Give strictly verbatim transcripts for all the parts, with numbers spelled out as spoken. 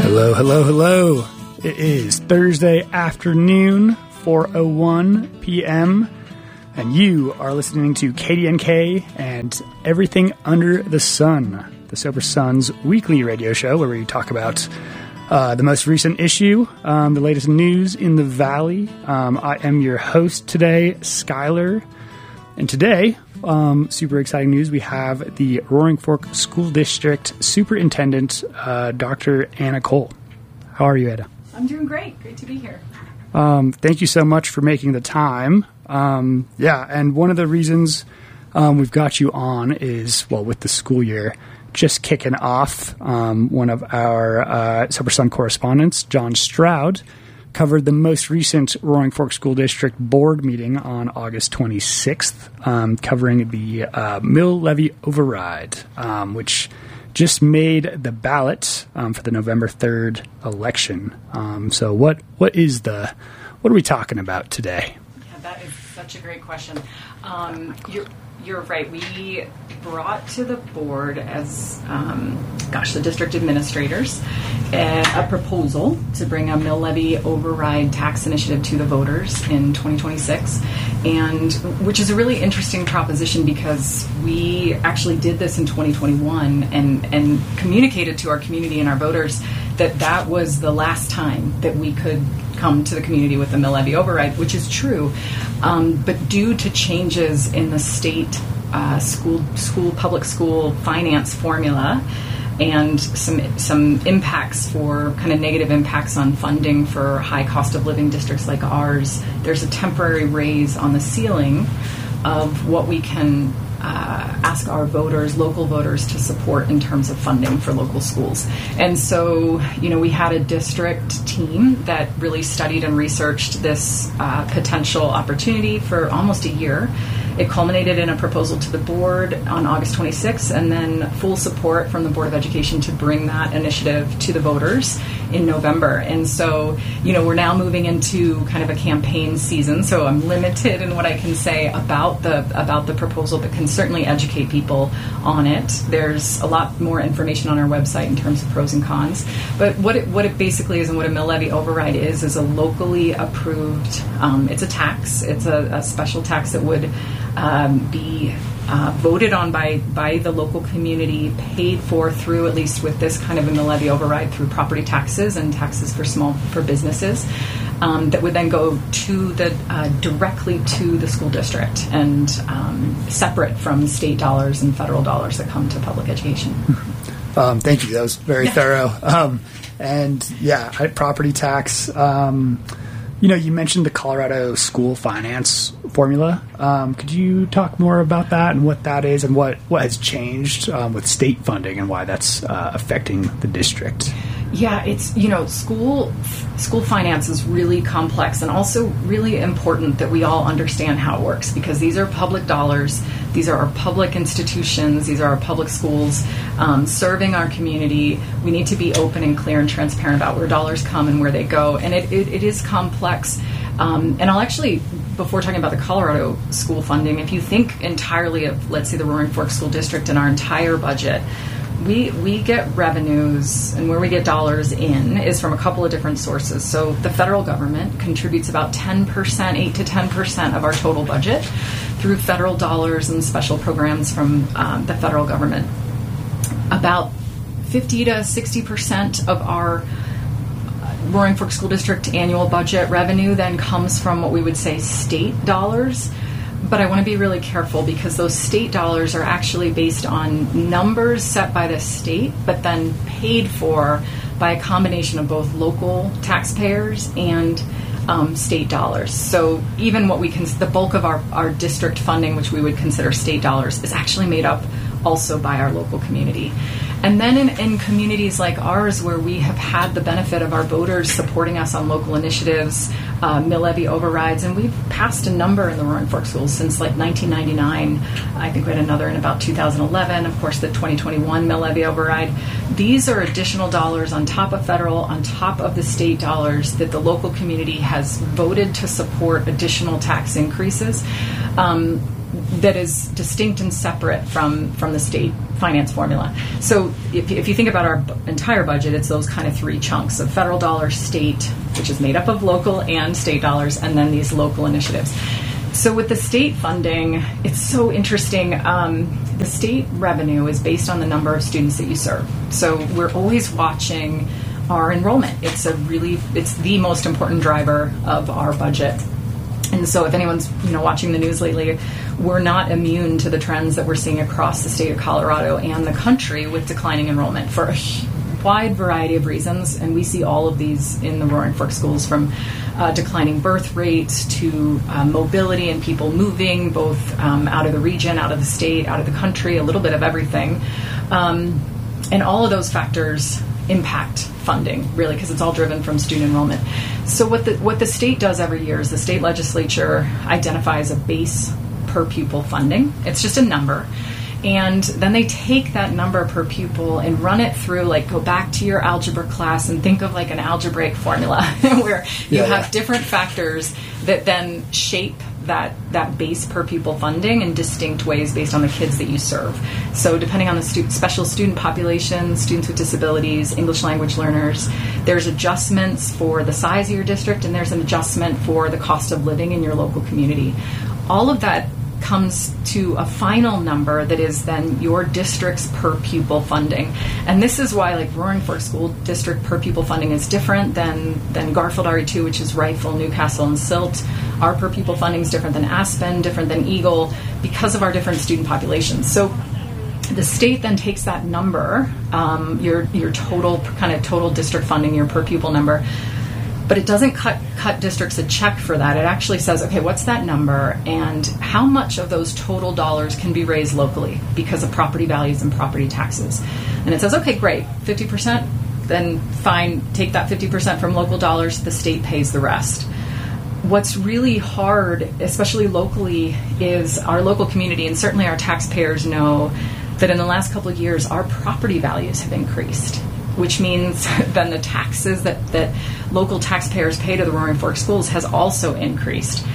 Hello, hello, hello. It is Thursday afternoon, four oh one p.m., and you are listening to K D N K and Everything Under the Sun, the Sober Sun's weekly radio show where we talk about uh, the most recent issue, um, the latest news in the Valley. Um, I am your host today, Skylar, and today, um, super exciting news, we have the Roaring Fork School District Superintendent, uh, Doctor Anna Cole. How are you, Ada? I'm doing great. Great to be here. Um, thank you so much for making the time. Um, yeah, and one of the reasons um, we've got you on is, well, with the school year just kicking off, um, one of our uh, Sober Sun correspondents, John Stroud, covered the most recent Roaring Fork School District board meeting on August twenty-sixth, um, covering the uh, mill levy override, um, which just made the ballot um, for the November third election. Um, so what what is the what are we talking about today? Yeah, that is such a great question. Um, you're you're right. We brought to the board as um, gosh, the district administrators a, a proposal to bring a mill levy override tax initiative to the voters in twenty twenty-six, and which is a really interesting proposition because we actually did this in twenty twenty-one and and communicated to our community and our voters that that was the last time that we could come to the community with the mill levy override, which is true. Um, but due to changes in the state uh, school school public school finance formula and some some impacts for kind of negative impacts on funding for high cost of living districts like ours, there's a temporary raise on the ceiling of what we can Uh, ask our voters, local voters, to support in terms of funding for local schools. And so, you know, we had a district team that really studied and researched this uh, potential opportunity for almost a year. It culminated in a proposal to the board on August twenty-sixth, and then full support from the Board of Education to bring that initiative to the voters in November. And so, you know, we're now moving into kind of a campaign season, so I'm limited in what I can say about the about the proposal, but can certainly educate people on it. There's a lot more information on our website in terms of pros and cons. But what it, what it basically is and what a mill levy override is, is a locally approved, um, it's a tax, it's a, a special tax that would um, be uh, voted on by, by the local community, paid for through, at least with this kind of a mill levy override, through property taxes and taxes for small, for businesses. Um, that would then go to the uh, directly to the school district and um, separate from state dollars and federal dollars that come to public education. Um, thank you. That was very yeah. thorough. Um, and yeah, property tax. Um, you know, you mentioned the Colorado school finance formula. Um, could you talk more about that and what that is and what, what has changed um, with state funding and why that's uh, affecting the district? Yeah, it's, you know, school school finance is really complex and also really important that we all understand how it works, because these are public dollars, these are our public institutions, these are our public schools um, serving our community. We need to be open and clear and transparent about where dollars come and where they go, and it, it, it is complex. Um, and I'll actually, before talking about the Colorado school funding, if you think entirely of, let's say, the Roaring Fork School District and our entire budget, We we get revenues, and where we get dollars in is from a couple of different sources. So the federal government contributes about ten percent, eight to ten percent of our total budget through federal dollars and special programs from um, the federal government. About fifty to sixty percent of our Roaring Fork School District annual budget revenue then comes from what we would say state dollars. But I want to be really careful because those state dollars are actually based on numbers set by the state, but then paid for by a combination of both local taxpayers and um, state dollars. So even what we can, the bulk of our, our district funding, which we would consider state dollars, is actually made up also by our local community. And then in, in communities like ours, where we have had the benefit of our voters supporting us on local initiatives, uh, mill levy overrides, and we've passed a number in the Roaring Fork schools since like nineteen ninety-nine. I think we had another in about two thousand eleven. Of course, the twenty twenty-one mill levy override. These are additional dollars on top of federal, on top of the state dollars that the local community has voted to support additional tax increases. Um, that is distinct and separate from, from the state finance formula. So if, if you think about our b- entire budget, it's those kind of three chunks of federal dollars, state, which is made up of local and state dollars, and then these local initiatives. So with the state funding, it's so interesting. Um, the state revenue is based on the number of students that you serve. So we're always watching our enrollment. It's a really, it's the most important driver of our budget. And so if anyone's, you know, watching the news lately, we're not immune to the trends that we're seeing across the state of Colorado and the country with declining enrollment for a wide variety of reasons. And we see all of these in the Roaring Fork schools, from uh, declining birth rates to uh, mobility and people moving both um, out of the region, out of the state, out of the country, a little bit of everything. Um, and all of those factors impact funding, really, because it's all driven from student enrollment. So what the what the state does every year is the state legislature identifies a base per pupil funding. It's just a number. And then they take that number per pupil and run it through, like, go back to your algebra class and think of like an algebraic formula where you yeah, have yeah. different factors that then shape that that base per pupil funding in distinct ways based on the kids that you serve. So depending on the stu- special student population, students with disabilities, English language learners, there's adjustments for the size of your district, and there's an adjustment for the cost of living in your local community. All of that comes to a final number that is then your district's per pupil funding. And this is why, like, Roaring Fork School District per pupil funding is different than, than Garfield R E two, which is Rifle, Newcastle, and Silt. Our per pupil funding is different than Aspen, different than Eagle, because of our different student populations. So the state then takes that number, um, your your total, kind of total district funding, your per pupil number, but it doesn't cut cut districts a check for that. It actually says, okay, what's that number, and how much of those total dollars can be raised locally because of property values and property taxes. And it says, okay, great, fifty percent, then fine, take that fifty percent from local dollars, the state pays the rest. What's really hard, especially locally, is our local community, and certainly our taxpayers know that in the last couple of years, our property values have increased, which means then the taxes that, that local taxpayers pay to the Roaring Fork schools has also increased.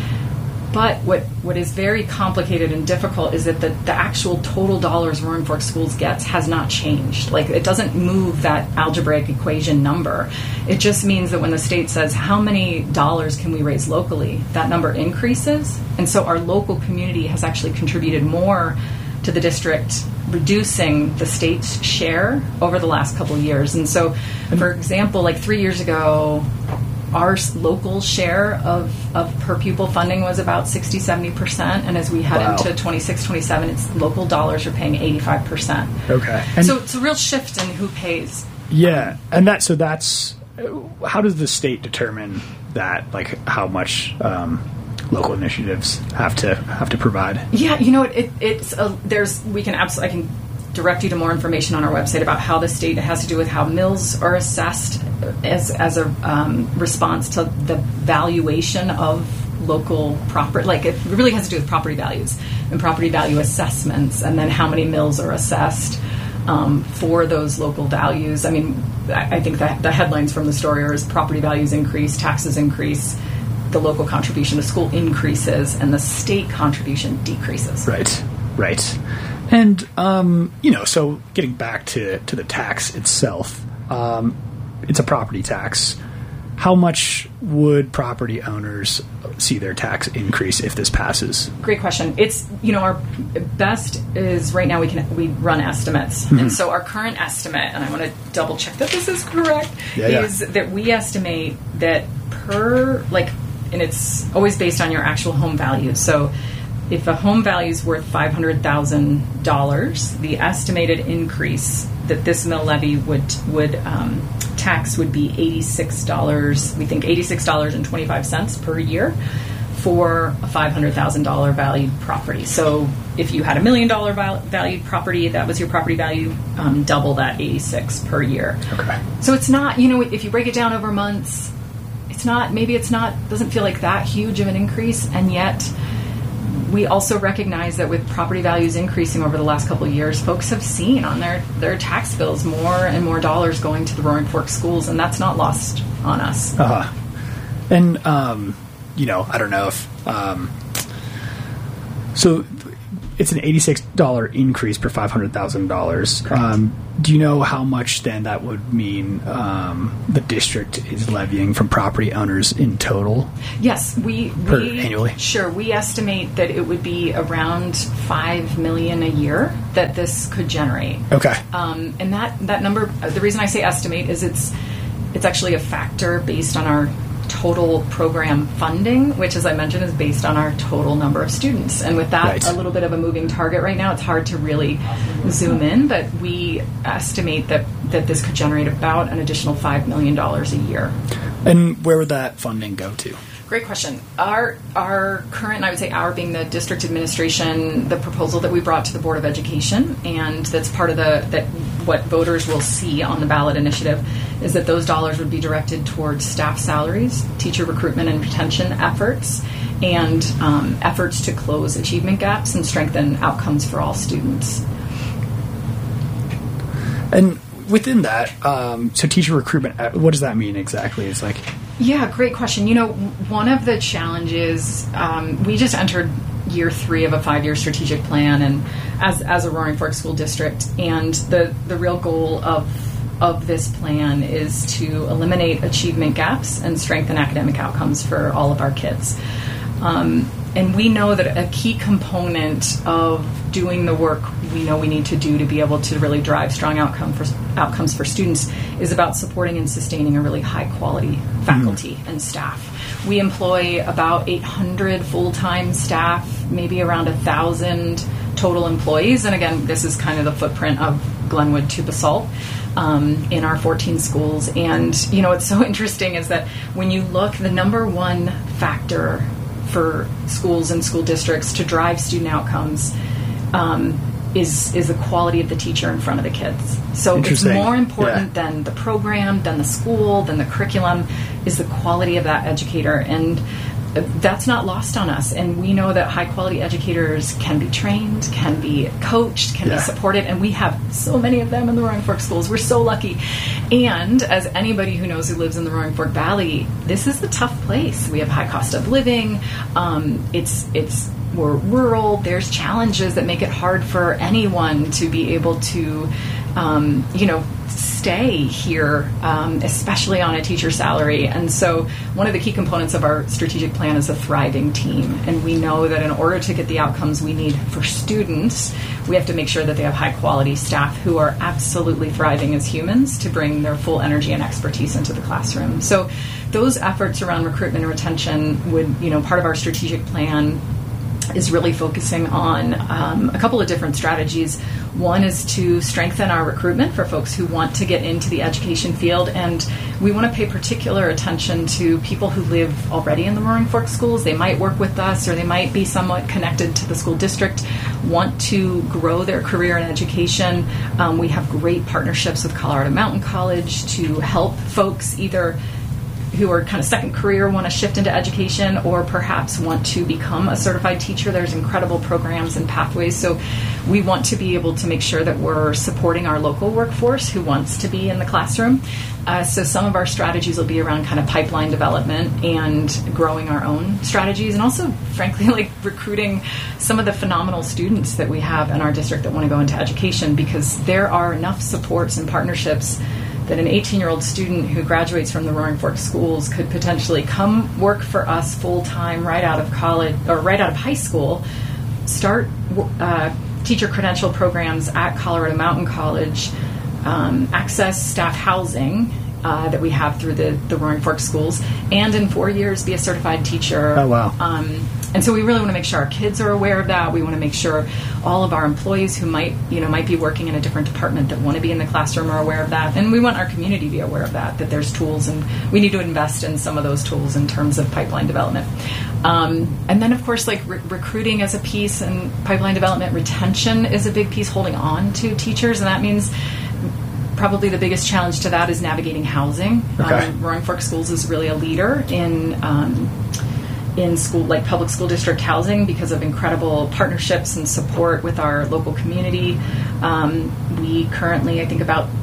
But what, what is very complicated and difficult is that the, the actual total dollars Roaring Fork schools gets has not changed. Like, it doesn't move that algebraic equation number. It just means that when the state says, how many dollars can we raise locally, that number increases. And so our local community has actually contributed more to the district, reducing the state's share over the last couple of years. And so, for example, like three years ago, our local share of, of per pupil funding was about sixty, seventy percent. And as we head Wow. into twenty-six, twenty-seven, it's local dollars are paying eighty-five percent. Okay. And So it's a real shift in who pays. yeah, and that so that's how does the state determine that, like how much um, local initiatives have to have to provide? Yeah, you know, it, it it's a, there's we can absolutely I can direct you to more information on our website about how the state has to do with how mills are assessed as as a um, response to the valuation of local property. Like, it really has to do with property values and property value assessments, and then how many mills are assessed um, for those local values. I mean, I, I think that the headlines from the story are: as property values increase, taxes increase, the local contribution to school increases, and the state contribution decreases. Right, right. And, um, you know, so getting back to, to the tax itself, um, it's a property tax. How much would property owners see their tax increase if this passes? Great question. It's, you know, our best is right now we can we run estimates. Mm-hmm. And so our current estimate, and I want to double check that this is correct, yeah, is yeah. that we estimate that per, like, and it's always based on your actual home value. So if a home value is worth five hundred thousand dollars, the estimated increase that this mill levy would would um, tax would be eighty-six dollars. We think eighty-six dollars and twenty-five cents per year for a five hundred thousand dollars valued property. So if you had a million dollar val- valued property, that was your property value, um, double that eighty-six per year. Okay. So it's not, you know, if you break it down over months, it's not, maybe it's not, doesn't feel like that huge of an increase, and yet we also recognize that with property values increasing over the last couple of years, folks have seen on their, their tax bills more and more dollars going to the Roaring Fork schools, and that's not lost on us. Uh-huh. And, um, you know, I don't know if... Um, so it's an eighty-six dollars increase per five hundred thousand dollars. Um, do you know how much then that would mean um, the district is levying from property owners in total? Yes, we, per we annually. Sure, we estimate that it would be around five million dollars a year that this could generate. Okay. Um, and that that number, the reason I say estimate is it's it's actually a factor based on our total program funding, which, as I mentioned, is based on our total number of students. And with that, right. a little bit of a moving target right now, it's hard to really zoom in, but we estimate that, that this could generate about an additional five million dollars a year. And where would that funding go to? Great question. Our our current, I would say our being the district administration, the proposal that we brought to the Board of Education, and that's part of the, that what voters will see on the ballot initiative, is that those dollars would be directed towards staff salaries, teacher recruitment and retention efforts, and um, efforts to close achievement gaps and strengthen outcomes for all students. And within that, um, so teacher recruitment, what does that mean exactly? It's like... Yeah, great question. You know, one of the challenges, um, we just entered year three of a five-year strategic plan, and as as a Roaring Fork School District, and the, the real goal of of this plan is to eliminate achievement gaps and strengthen academic outcomes for all of our kids. Um, and we know that a key component of doing the work we know we need to do to be able to really drive strong outcome for, outcomes for students is about supporting and sustaining a really high-quality faculty mm-hmm. and staff. We employ about eight hundred full-time staff, maybe around one thousand total employees. And again, this is kind of the footprint of Glenwood to Basalt. Um, in our fourteen schools. And, you know, what's so interesting is that when you look, the number one factor for schools and school districts to drive student outcomes um, is is the quality of the teacher in front of the kids. So it's more important yeah. than the program, than the school, than the curriculum, is the quality of that educator. And that's not lost on us. And we know that high-quality educators can be trained, can be coached, can yeah. be supported, and we have so many of them in the Roaring Fork schools. We're so lucky. And as anybody who knows who lives in the Roaring Fork Valley, this is a tough place. We have high cost of living. Um, it's it's we're rural. There's challenges that make it hard for anyone to be able to, um, you know, stay here, um, especially on a teacher salary. And so one of the key components of our strategic plan is a thriving team. And we know that in order to get the outcomes we need for students, we have to make sure that they have high quality staff who are absolutely thriving as humans to bring their full energy and expertise into the classroom. So those efforts around recruitment and retention would, you know, part of our strategic plan is really focusing on um, a couple of different strategies. One is to strengthen our recruitment for folks who want to get into the education field, and we want to pay particular attention to people who live already in the Roaring Fork schools. They might work with us, or they might be somewhat connected to the school district, want to grow their career in education. Um, we have great partnerships with Colorado Mountain College to help folks either who are kind of second career want to shift into education, or perhaps want to become a certified teacher. There's incredible programs and pathways. So we want to be able to make sure that we're supporting our local workforce who wants to be in the classroom. Uh, so some of our strategies will be around kind of pipeline development and growing our own strategies, and also, frankly, like recruiting some of the phenomenal students that we have in our district that want to go into education, because there are enough supports and partnerships that an eighteen-year-old student who graduates from the Roaring Fork schools could potentially come work for us full-time right out of college or right out of high school, start uh, teacher credential programs at Colorado Mountain College, um, access staff housing uh, that we have through the, the Roaring Fork schools, and in four years be a certified teacher. Oh, wow. Um, and so we really want to make sure our kids are aware of that. We want to make sure all of our employees who might, you know, might be working in a different department that want to be in the classroom are aware of that. And we want our community to be aware of that, that there's tools, and we need to invest in some of those tools in terms of pipeline development. Um, and then, of course, like re- recruiting as a piece, and pipeline development, retention is a big piece, holding on to teachers. And that means probably the biggest challenge to that is navigating housing. Okay. Um, Roaring Fork Schools is really a leader in um, in school, like public school district housing, because of incredible partnerships and support with our local community. Um, we currently, I think about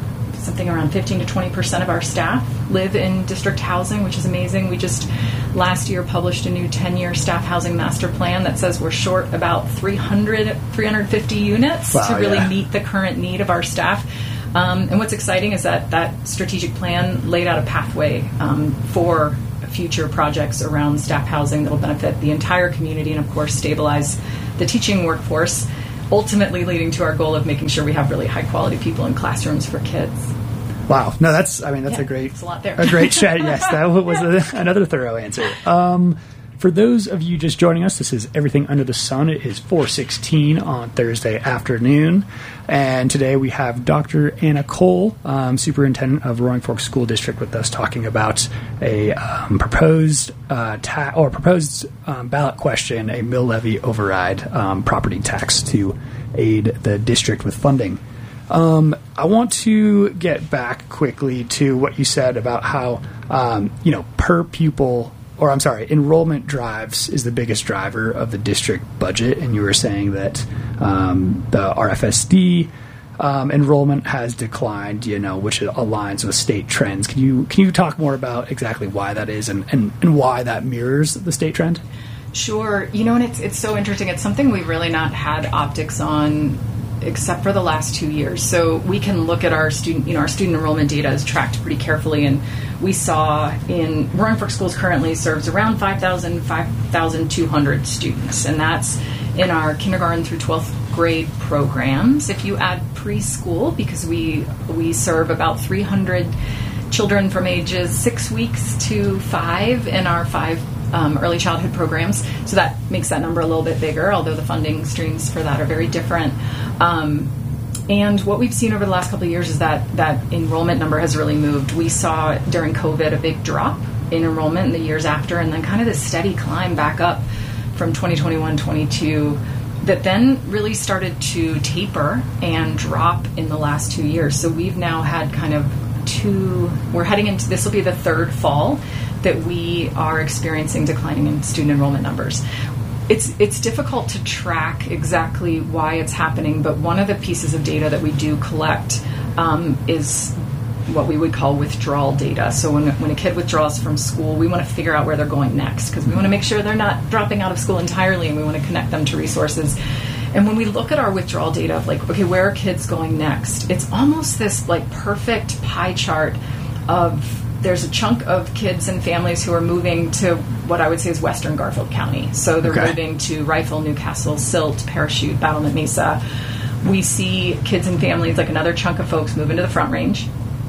something around fifteen to twenty percent of our staff live in district housing, which is amazing. We just last year published a new ten-year staff housing master plan that says we're short about three hundred, three hundred fifty units wow, to really yeah. meet the current need of our staff. Um, and what's exciting is that that strategic plan laid out a pathway um, for future projects around staff housing that will benefit the entire community and, of course, stabilize the teaching workforce, ultimately leading to our goal of making sure we have really high-quality people in classrooms for kids. Wow. No, that's, I mean, that's yeah, a great, it's a lot there. a great chat. Yes, that was a, another thorough answer. Um, for those of you just joining us, this is Everything Under the Sun. It is four sixteen on Thursday afternoon. And today we have Doctor Anna Cole, um, Superintendent of Roaring Fork School District, with us talking about a um, proposed uh, ta- or proposed um, ballot question, a mill levy override um, property tax to aid the district with funding. Um, I want to get back quickly to what you said about how, um, you know, per pupil, or I'm sorry, enrollment drives is the biggest driver of the district budget. And you were saying that um, the R F S D um, enrollment has declined, you know, which aligns with state trends. Can you can you talk more about exactly why that is and, and, and why that mirrors the state trend? Sure. You know, and it's it's so interesting. It's something we've really not had optics on except for the last two years. So we can look at our student, you know, our student enrollment data is tracked pretty carefully, and we saw in Roaring Fork Schools currently serves around five thousand, five thousand two hundred students, and that's in our kindergarten through twelfth grade programs. If you add preschool, because we we serve about three hundred children from ages six weeks to five in our five Um, early childhood programs, so that makes that number a little bit bigger, although the funding streams for that are very different. Um, and what we've seen over the last couple of years is that that enrollment number has really moved. We saw during COVID a big drop in enrollment in the years after, and then kind of this steady climb back up from twenty twenty-one twenty-two that then really started to taper and drop in the last two years. So we've now had kind of two, we're heading into, this will be the third fall that we are experiencing declining in student enrollment numbers. It's it's difficult to track exactly why it's happening, but one of the pieces of data that we do collect um, is what we would call withdrawal data. So when when a kid withdraws from school, we want to figure out where they're going next, because we want to make sure they're not dropping out of school entirely, and we want to connect them to resources. And when we look at our withdrawal data of like, okay, where are kids going next? It's almost this like perfect pie chart of, there's a chunk of kids and families who are moving to what I would say is Western Garfield County. So they're okay. moving to Rifle, Newcastle, Silt, Parachute, Battlement Mesa. We see kids and families, like another chunk of folks moving to the Front Range.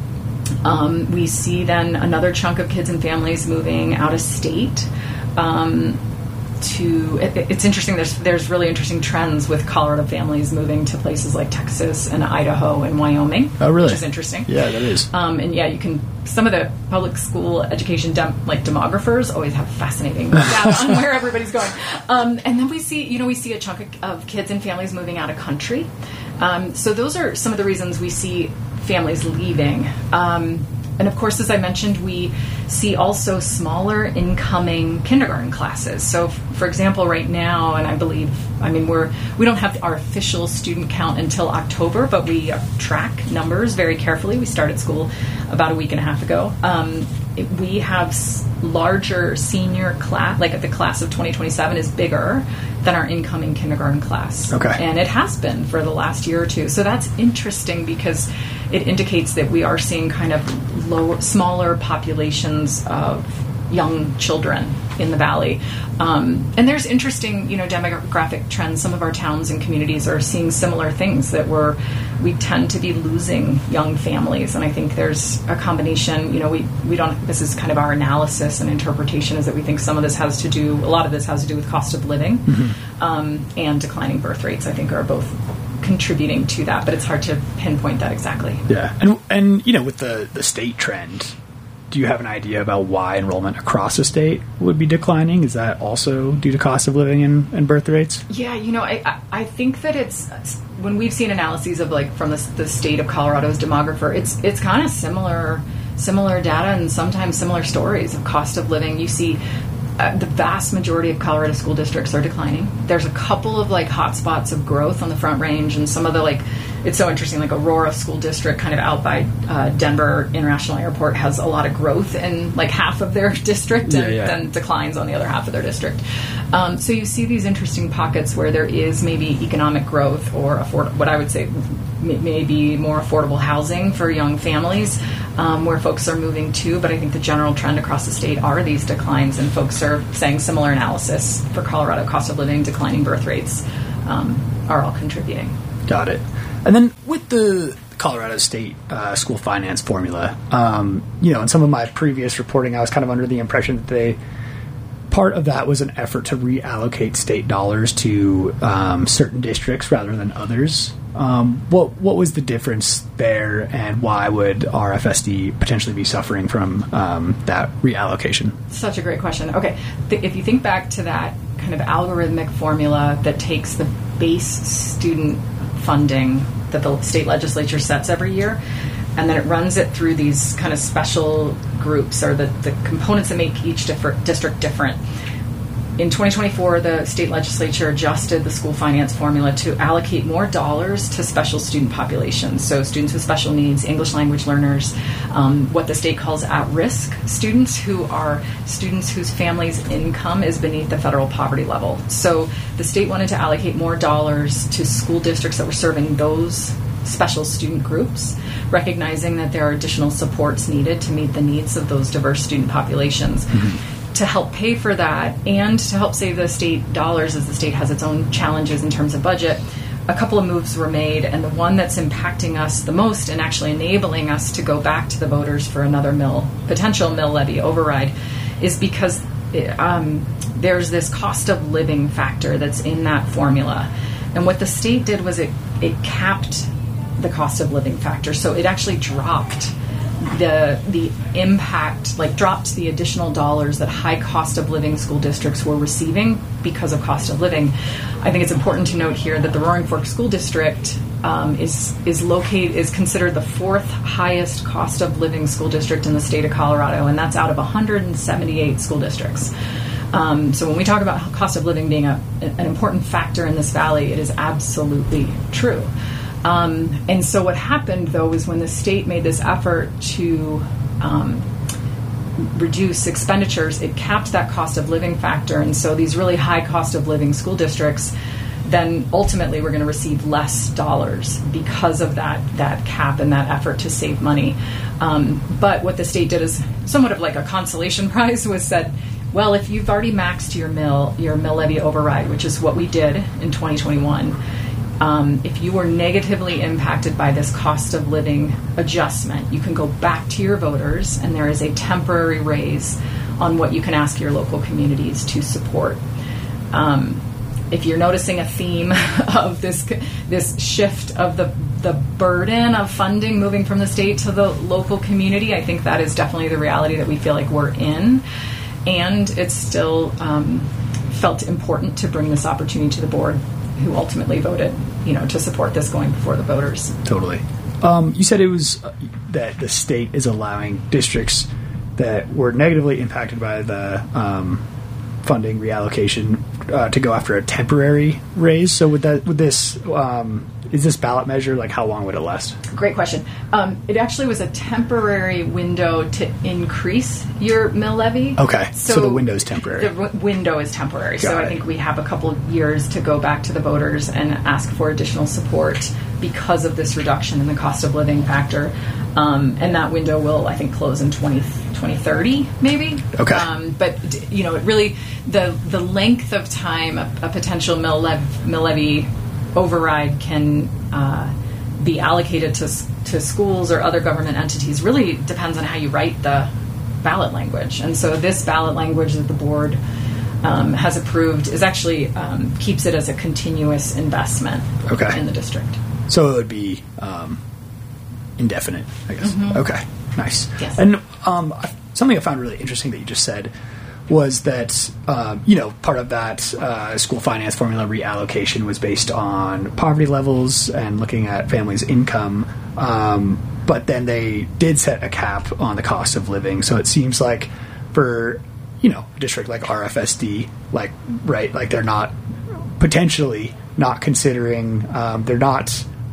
Um, we see then another chunk of kids and families moving out of state. Um, to it, it's interesting, there's there's really interesting trends with Colorado families moving to places like Texas and Idaho and Wyoming. Oh, really? Which is interesting. Yeah, that is. Um, and yeah, you can, some of the public school education dem, like demographers always have fascinating data on where everybody's going. Um, and then we see, you know, we see a chunk of, of kids and families moving out of country. Um, so those are some of the reasons we see families leaving. Um, And of course, as I mentioned, we see also smaller incoming kindergarten classes. So, f- for example, right now, and I believe, I mean, we're we don't have our official student count until October, but we track numbers very carefully. We started school about a week and a half ago. Um, it, we have s- larger senior class, like the class of twenty twenty-seven is bigger than our incoming kindergarten class. Okay. And it has been for the last year or two. So that's interesting because it indicates that we are seeing kind of lower, smaller populations of young children in the valley. Um, and there's interesting, you know, demographic trends. Some of our towns and communities are seeing similar things, that we're, we tend to be losing young families. And I think there's a combination, you know, we, we don't, this is kind of our analysis and interpretation, is that we think some of this has to do, a lot of this has to do with cost of living, mm-hmm. um, and declining birth rates, I think, are both contributing to that, but it's hard to pinpoint that exactly. Yeah. And, and you know, with the, the state trend, do you have an idea about why enrollment across the state would be declining? Is that also due to cost of living and, and birth rates? Yeah, you know, I, I think that it's, when we've seen analyses of like from the, the state of Colorado's demographer, it's it's kind of similar similar data and sometimes similar stories of cost of living. You see uh, the vast majority of Colorado school districts are declining. There's a couple of like hotspots of growth on the Front Range, and some of the like it's so interesting. Like Aurora School District, kind of out by uh, Denver International Airport, has a lot of growth in like half of their district, and yeah, yeah. then declines on the other half of their district. Um, so you see these interesting pockets where there is maybe economic growth or afford what I would say maybe more affordable housing for young families, um, where folks are moving to. But I think the general trend across the state are these declines, and folks are saying similar analysis for Colorado: cost of living, declining birth rates, um, are all contributing. Got it. And then with the Colorado State uh, school finance formula, um, you know, in some of my previous reporting, I was kind of under the impression that they part of that was an effort to reallocate state dollars to um, certain districts rather than others. Um, what what was the difference there, and why would R F S D potentially be suffering from um, that reallocation? Such a great question. Okay, Th- if you think back to that kind of algorithmic formula that takes the base student funding that the state legislature sets every year, and then it runs it through these kind of special groups, or the, the components that make each different district different. In twenty twenty-four, the state legislature adjusted the school finance formula to allocate more dollars to special student populations, so students with special needs, English language learners, um, what the state calls at-risk students, who are students whose family's income is beneath the federal poverty level. So the state wanted to allocate more dollars to school districts that were serving those special student groups, recognizing that there are additional supports needed to meet the needs of those diverse student populations. Mm-hmm. To help pay for that and to help save the state dollars, as the state has its own challenges in terms of budget, a couple of moves were made, and the one that's impacting us the most and actually enabling us to go back to the voters for another mill, potential mill levy override, is because it, um, there's this cost of living factor that's in that formula. And what the state did was it, it capped the cost of living factor, so it actually dropped the the impact, like dropped the additional dollars that high cost of living school districts were receiving because of cost of living. I think it's important to note here that the Roaring Fork School District um, is is located is considered the fourth highest cost of living school district in the state of Colorado, and that's out of one hundred seventy-eight school districts. Um, so when we talk about cost of living being a, an important factor in this valley, it is absolutely true. Um, and so what happened, though, was when the state made this effort to um, reduce expenditures, it capped that cost of living factor. And so these really high cost of living school districts then ultimately were going to receive less dollars because of that that cap and that effort to save money. Um, but what the state did is somewhat of like a consolation prize, was said, well, if you've already maxed your mill, your mill levy override, which is what we did in twenty twenty-one, Um, if you were negatively impacted by this cost of living adjustment, you can go back to your voters, and there is a temporary raise on what you can ask your local communities to support. Um, if you're noticing a theme of this this shift of the the burden of funding moving from the state to the local community, I think that is definitely the reality that we feel like we're in, and it's still um, felt important to bring this opportunity to the board, who ultimately voted, you know, to support this going before the voters. Totally. Um, you said it was uh, that the state is allowing districts that were negatively impacted by the um, funding reallocation uh, to go after a temporary raise. So would that would this um, is this ballot measure, like, how long would it last? Great question. Um, it actually was a temporary window to increase your mill levy. Okay, so, so the window is temporary. The w- window is temporary. Got so it. I think we have a couple of years to go back to the voters and ask for additional support because of this reduction in the cost of living factor. Um, and that window will, I think, close in twenty thirty, maybe. Okay. Um, but, you know, it really, the the length of time a, a potential mill, lev- mill levy override can uh, be allocated to to schools or other government entities really depends on how you write the ballot language. And so this ballot language that the board um, has approved is actually um, keeps it as a continuous investment okay. in the district. So it would be um, indefinite, I guess. Mm-hmm. Okay, nice. Yes. And um, something I found really interesting that you just said was that, um, you know, part of that uh, school finance formula reallocation was based on poverty levels and looking at families' income. Um, but then they did set a cap on the cost of living. So it seems like for, you know, a district like R F S D, like, right, like they're not potentially not considering, um, they're not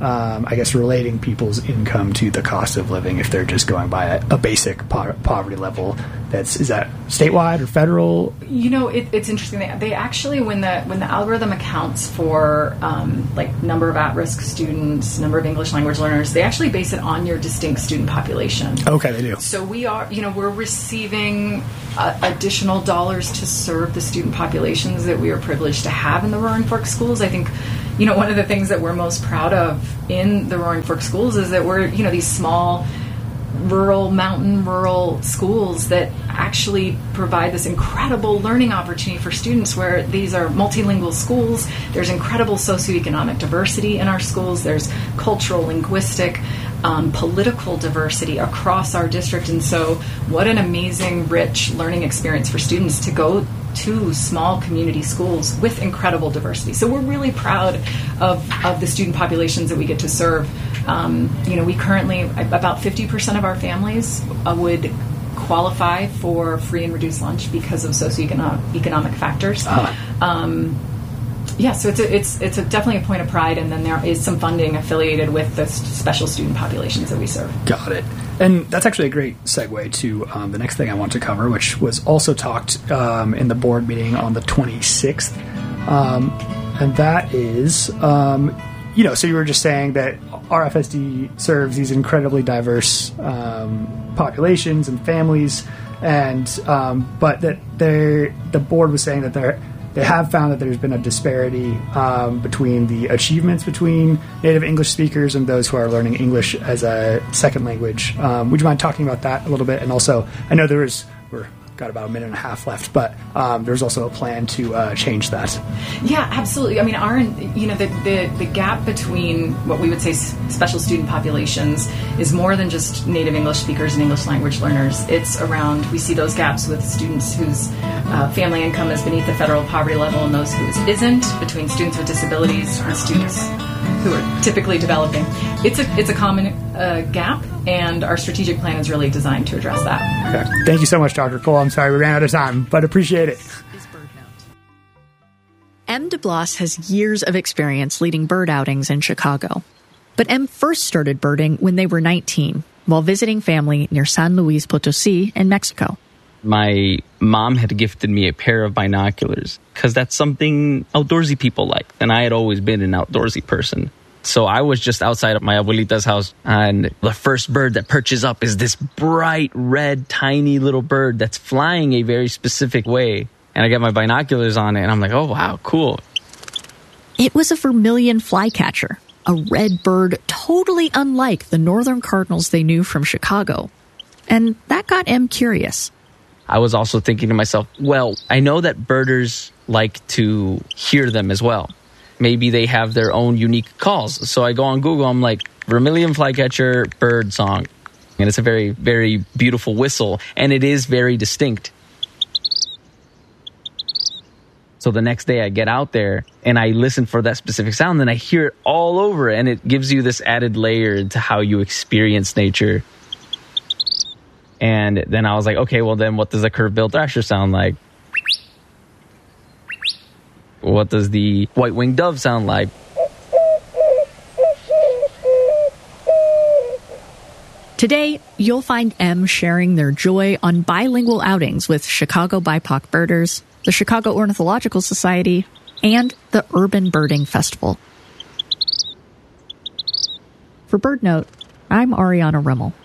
um, I guess, relating people's income to the cost of living if they're just going by a, a basic po- poverty level. That's is that statewide or federal? You know, it, it's interesting. They, they actually, when the when the algorithm accounts for um, like number of at-risk students, number of English language learners, they actually base it on your distinct student population. Okay, they do. So we are, you know, we're receiving uh, additional dollars to serve the student populations that we are privileged to have in the Roaring Fork schools. I think, you know, one of the things that we're most proud of in the Roaring Fork schools is that we're, you know, these small rural, mountain rural schools that actually provide this incredible learning opportunity for students, where these are multilingual schools. There's incredible socioeconomic diversity in our schools. There's cultural, linguistic, um, political diversity across our district. And so what an amazing, rich learning experience for students to go to small community schools with incredible diversity. So we're really proud of, of the student populations that we get to serve. Um, you know, we currently, about fifty percent of our families uh, would qualify for free and reduced lunch because of socioeconomic economic factors. Uh-huh. Um, yeah, so it's a, it's it's a definitely a point of pride, and then there is some funding affiliated with the special student populations that we serve. Got it. And that's actually a great segue to um, the next thing I want to cover, which was also talked um, in the board meeting on the twenty-sixth. Um, and that is, um, you know, so you were just saying that R F S D serves these incredibly diverse um, populations and families, and um, but that they the board was saying that they're They have found that there's been a disparity um, between the achievements between native English speakers and those who are learning English as a second language. Um, would you mind talking about that a little bit? And also, I know there is, we're got about a minute and a half left, but um, there's also a plan to uh, change that. Yeah, absolutely. I mean, our, you know, the, the, the gap between what we would say special student populations is more than just native English speakers and English language learners. It's around, we see those gaps with students whose uh, family income is beneath the federal poverty level and those whose isn't, between students with disabilities and students who are typically developing. It's a it's a common uh, gap, and our strategic plan is really designed to address that. Okay. Thank you so much, Doctor Cole. I'm sorry we ran out of time, but appreciate it. M. DeBlas has years of experience leading bird outings in Chicago. But M first started birding when they were nineteen, while visiting family near San Luis Potosi in Mexico. My mom had gifted me a pair of binoculars because that's something outdoorsy people like. And I had always been an outdoorsy person. So I was just outside of my abuelita's house, and the first bird that perches up is this bright red, tiny little bird that's flying a very specific way. And I get my binoculars on it, and I'm like, oh, wow, cool. It was a vermilion flycatcher, a red bird totally unlike the northern cardinals they knew from Chicago. And that got M curious. I was also thinking to myself, well, I know that birders like to hear them as well. Maybe they have their own unique calls. So I go on Google, I'm like, vermilion flycatcher bird song. And it's a very, very beautiful whistle, and it is very distinct. So the next day I get out there and I listen for that specific sound, and I hear it all over, and it gives you this added layer to how you experience nature. And then I was like, okay, well then what does a curved-billed thrasher sound like? What does the white-winged dove sound like? Today, you'll find M sharing their joy on bilingual outings with Chicago B I P O C birders, the Chicago Ornithological Society, and the Urban Birding Festival. For BirdNote, I'm Ariana Rimmel.